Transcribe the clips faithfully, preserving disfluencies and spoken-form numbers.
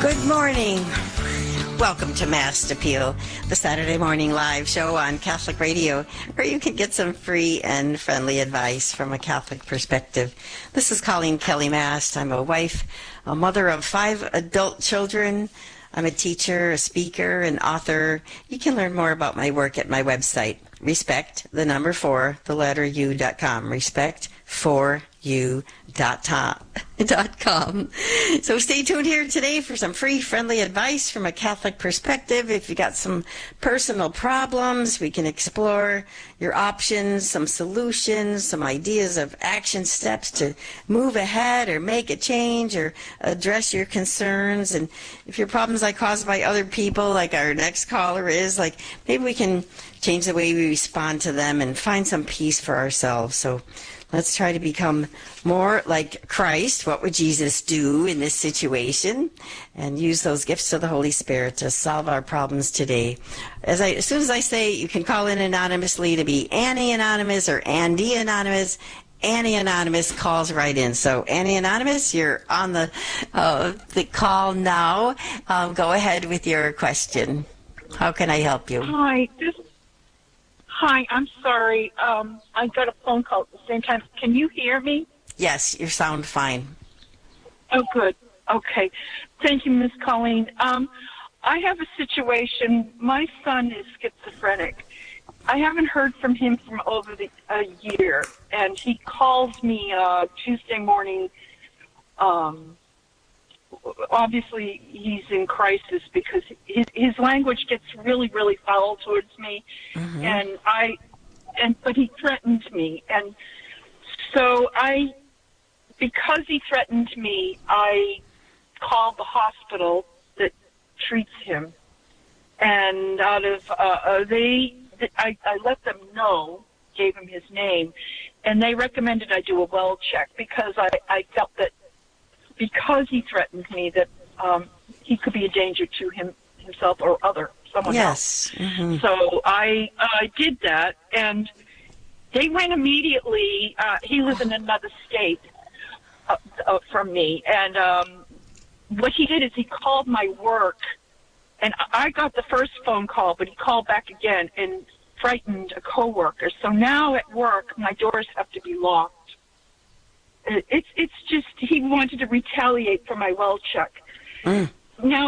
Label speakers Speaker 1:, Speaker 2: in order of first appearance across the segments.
Speaker 1: Good morning. Welcome to Mass Appeal, the Saturday morning live show on Catholic Radio, where you can get some free and friendly advice from a Catholic perspective. This is Colleen Kelly Mast. I'm a wife, a mother of five adult children. I'm a teacher, a speaker, an author. You can learn more about my work at my website, respect, the number four, the letter U dot com, respect for you dot com. So stay tuned here today for some free, friendly advice from a Catholic perspective. If you got some personal problems, we can explore your options, some solutions, some ideas of action steps to move ahead or make a change or address your concerns. And if your problems are caused by other people, like our next caller is, like maybe we can change the way we respond to them and find some peace for ourselves. So let's try to become more like Christ. What would Jesus do in this situation? And use those gifts of the Holy Spirit to solve our problems today. As I, as soon as I say, you can call in anonymously to be Annie Anonymous or Andy Anonymous. Annie Anonymous calls right in. So Annie Anonymous, you're on the uh, the call now. Um, go ahead with your question. How can I help you?
Speaker 2: Hi, this Hi, I'm sorry. Um, I got a phone call at the same time. Can you hear me?
Speaker 1: Yes, you sound fine.
Speaker 2: Oh, good. Okay. Thank you, Miss Colleen. Um, I have a situation. My son is schizophrenic. I haven't heard from him for over the, a year, and he calls me uh, Tuesday morning. Um, obviously, he's in crisis because his, his language gets really, really foul towards me, mm-hmm. and I, and but he threatened me, and so I, because he threatened me, I called the hospital that treats him, and out of uh, uh, they, I, I let them know, gave him his name, and they recommended I do a well check because I, I felt that. Because he threatened me that um, he could be a danger to him himself or other someone
Speaker 1: yes.
Speaker 2: else.
Speaker 1: Mm-hmm.
Speaker 2: So I I did that, and they went immediately. Uh, he lives in another state uh, uh, from me, and um, what he did is he called my work, and I got the first phone call, but he called back again and frightened a coworker. So now at work, my doors have to be locked. It's it's just he wanted to retaliate for my well check. Mm. Now,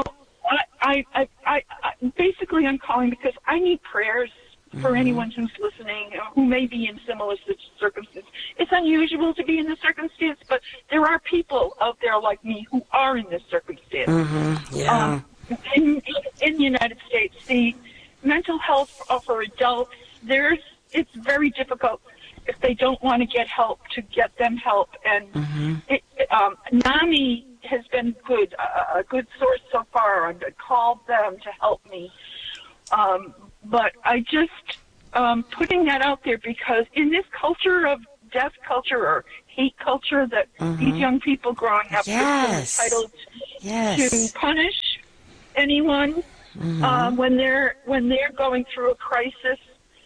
Speaker 2: I, I, I, I basically I'm calling because I need prayers for mm-hmm. anyone who's listening who may be in similar circumstances. It's unusual to be in this circumstance, but there are people out there like me who are in this circumstance.
Speaker 1: Mm-hmm. Yeah.
Speaker 2: Um, in, in the United States, the mental health for adults, there's it's very difficult. If they don't want to get help, to get them help. And mm-hmm. it, um, NAMI has been good, a, a good source so far. I've called them to help me. Um, but I just um, putting that out there because in this culture of death culture or hate culture that mm-hmm. these young people growing up
Speaker 1: yes.
Speaker 2: are entitled
Speaker 1: yes.
Speaker 2: to punish anyone mm-hmm. uh, when they're when they're going through a crisis.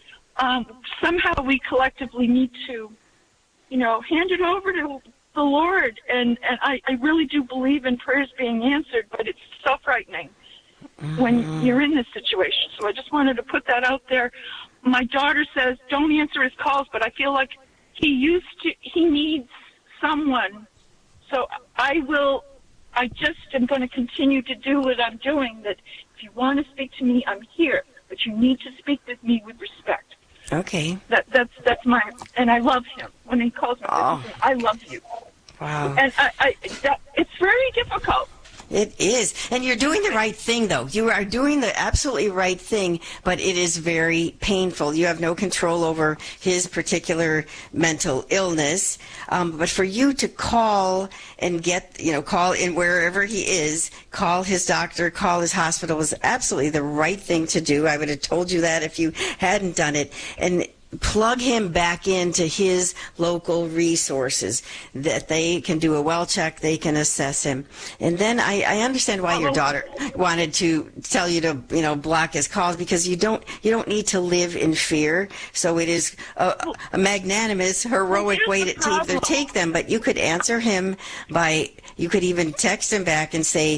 Speaker 2: Um, somehow we collectively need to, you know, hand it over to the Lord. And, and I, I really do believe in prayers being answered, but it's so frightening mm-hmm. when you're in this situation. So I just wanted to put that out there. My daughter says, don't answer his calls, but I feel like he used to, he needs someone. So I will, I just am going to continue to do what I'm doing, that if you want to speak to me, I'm here, but you need to speak with me with respect.
Speaker 1: Okay.
Speaker 2: That that's that's my and I love him when he calls me.
Speaker 1: Oh.
Speaker 2: I love you.
Speaker 1: Wow.
Speaker 2: And I, I that, it's very difficult.
Speaker 1: It is. And you're doing the right thing, though. You are doing the absolutely right thing, but it is very painful. You have no control over his particular mental illness. Um, but for you to call and get, you know, call in wherever he is, call his doctor, call his hospital was absolutely the right thing to do. I would have told you that if you hadn't done it. And plug him back into his local resources, that they can do a well check, they can assess him. And then I, I understand why your daughter wanted to tell you to, you know, block his calls, because you don't you don't need to live in fear. So it is a, a magnanimous, heroic way to, to either take them, but you could answer him by, you could even text him back and say,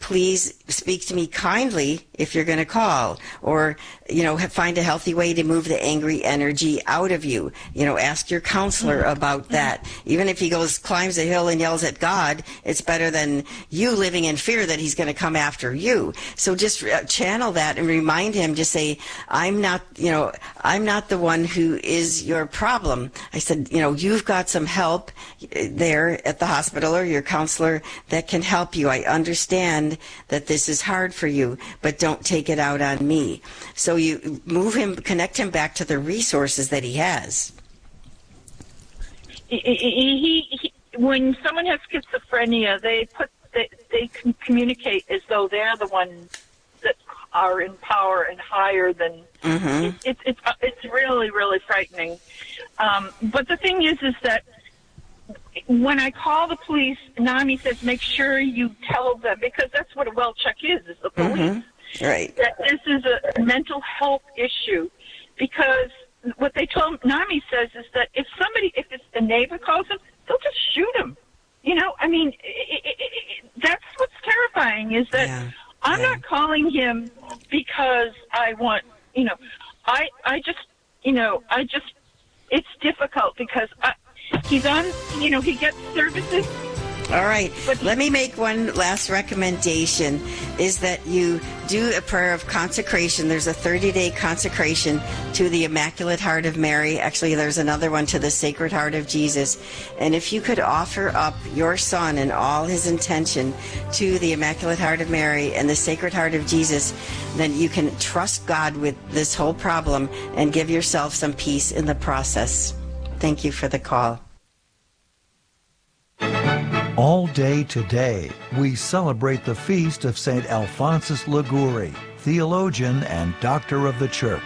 Speaker 1: please speak to me kindly if you're going to call, or, you know, find a healthy way to move the angry energy out of you. You know, ask your counselor about that. Even if he goes, climbs a hill and yells at God, it's better than you living in fear that he's going to come after you. So just channel that and remind him, just say, I'm not, you know, I'm not the one who is your problem. I said, you know, you've got some help there at the hospital or your counselor that can help you. I understand that this is hard for you, but don't take it out on me. So you move him, connect him back to the resources that he has.
Speaker 2: He, he, he, when someone has schizophrenia, they put they, they can communicate as though they're the ones that are in power and higher than. Mm-hmm. It, it, it's it's really really frightening. Um, but the thing is, is that when I call the police, NAMI says, make sure you tell them, because that's what a well check is, is the police.
Speaker 1: Mm-hmm. Right.
Speaker 2: That this is a mental health issue, because what they told NAMI says is that if somebody, if it's a neighbor calls him, they'll just shoot him. You know, I mean, it, it, it, that's what's terrifying, is that yeah. I'm yeah. not calling him because I want, you know, I, I just, you know, I just, it's difficult because I, he's on, you know, he gets services.
Speaker 1: All right. But let me make one last recommendation, is that you do a prayer of consecration. There's a thirty-day consecration to the Immaculate Heart of Mary. Actually, there's another one to the Sacred Heart of Jesus. And if you could offer up your son and all his intention to the Immaculate Heart of Mary and the Sacred Heart of Jesus, then you can trust God with this whole problem and give yourself some peace in the process. Thank you for the call.
Speaker 3: All day today, we celebrate the feast of Saint Alphonsus Liguori, theologian and doctor of the Church.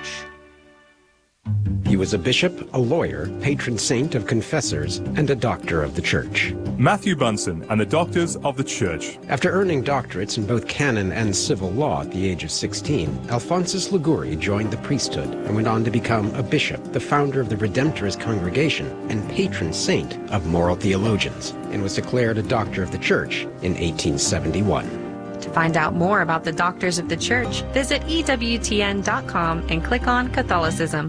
Speaker 4: He was a bishop, a lawyer, patron saint of confessors, and a doctor of the Church.
Speaker 5: Matthew Bunson and the Doctors of the Church.
Speaker 4: After earning doctorates in both canon and civil law at the age of sixteen, Alphonsus Liguori joined the priesthood and went on to become a bishop, the founder of the Redemptorist Congregation, and patron saint of moral theologians, and was declared a doctor of the Church in eighteen seventy-one.
Speaker 6: To find out more about the Doctors of the Church, visit E W T N dot com and click on Catholicism.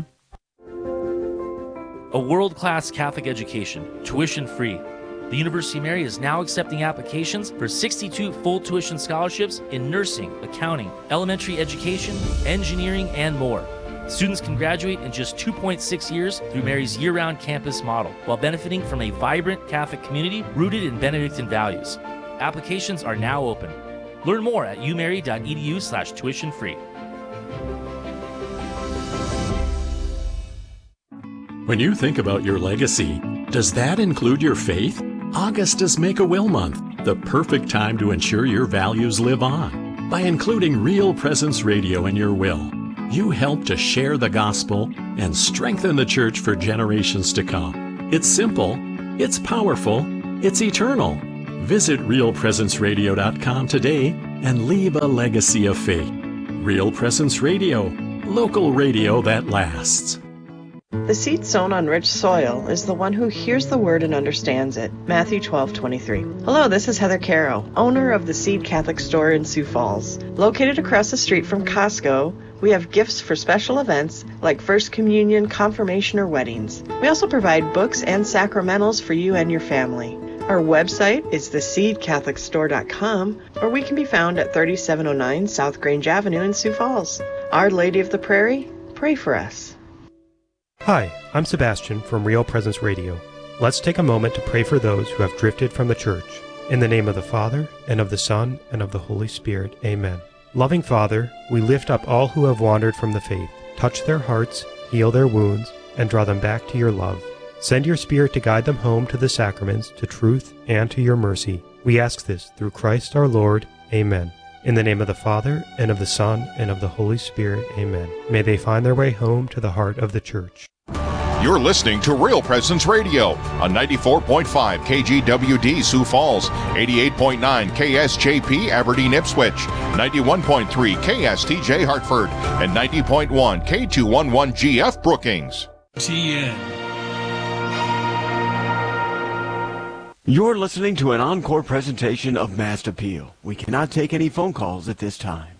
Speaker 7: A world-class Catholic education, tuition-free. The University of Mary is now accepting applications for sixty-two full tuition scholarships in nursing, accounting, elementary education, engineering, and more. Students can graduate in just two point six years through Mary's year-round campus model, while benefiting from a vibrant Catholic community rooted in Benedictine values. Applications are now open. Learn more at umary dot e d u slash tuition free.
Speaker 8: When you think about your legacy, does that include your faith? August is Make-A-Will Month, the perfect time to ensure your values live on. By including Real Presence Radio in your will, you help to share the gospel and strengthen the church for generations to come. It's simple, it's powerful, it's eternal. Visit real presence radio dot com today and leave a legacy of faith. Real Presence Radio, local radio that lasts.
Speaker 9: The seed sown on rich soil is the one who hears the word and understands it. Matthew twelve twenty-three. Hello, this is Heather Caro, owner of the Seed Catholic Store in Sioux Falls. Located across the street from Costco, we have gifts for special events like First Communion, confirmation, or weddings. We also provide books and sacramentals for you and your family. Our website is the seed catholic store dot com, or we can be found at thirty-seven oh nine South Grange Avenue in Sioux Falls. Our Lady of the Prairie, pray for us.
Speaker 10: Hi, I'm Sebastian from Real Presence Radio. Let's take a moment to pray for those who have drifted from the church. In the name of the Father, and of the Son, and of the Holy Spirit, amen. Loving Father, we lift up all who have wandered from the faith. Touch their hearts, heal their wounds, and draw them back to your love. Send your Spirit to guide them home to the sacraments, to truth, and to your mercy. We ask this through Christ our Lord, amen. In the name of the Father, and of the Son, and of the Holy Spirit, amen. May they find their way home to the heart of the church.
Speaker 11: You're listening to Real Presence Radio on ninety-four point five K G W D Sioux Falls, eighty-eight point nine K S J P Aberdeen Ipswich, ninety-one point three K S T J Hartford, and ninety point one K two eleven G F Brookings.
Speaker 12: T N. You're listening to an encore presentation of Mass Appeal. We cannot take any phone calls at this time.